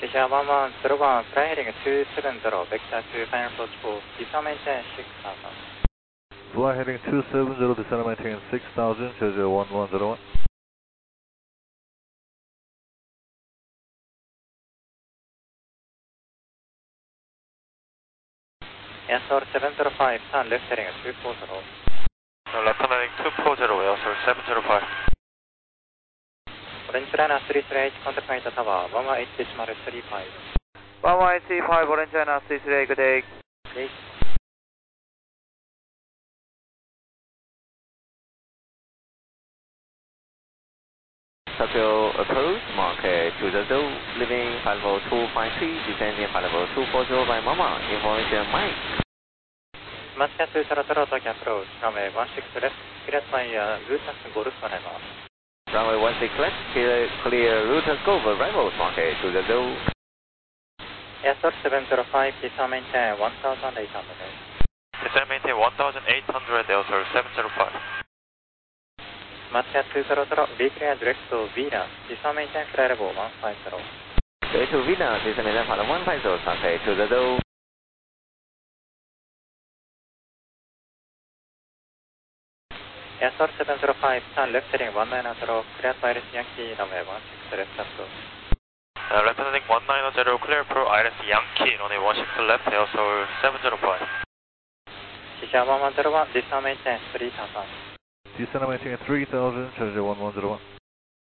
Tisha 1101, fly heading 270, vector to final approach 4, descend maintain 6000. Fly heading 270, descend maintain 6000, Jeju 1101. Airsoft 705, turn left heading 240. Left heading 240, Airsoft 705. Orange Liner 338, contact Manita Tower, 118.35. 1135, Orange Liner 338, good day. Please. Tokyo approach, mark 200, leaving flight level 253, descending flight level 240 by Mama, information Mike. Matsca 200, Tokyo approach, runway 16 left, clear fire, Lutas Golf Forever. Runway 16 left, clear route go, arrivals, mark 200. Airsoft 705, descend maintain 1800. Descend maintain 1800, Airsoft 705. Matsca 200, be clear direct to Vina, descend maintain flight level 150. Direct to Vina, descend maintain flight level 150, mark 200. Airsoft 705, turn left heading 190, clear for Iris Yankee, runway 16 left approach. Left heading 190, clear for Iris Yankee, runway 16 left, Airsoft 705. Tisha 1101, descend maintain 3000. Descend maintain 3000, Jeju 1101.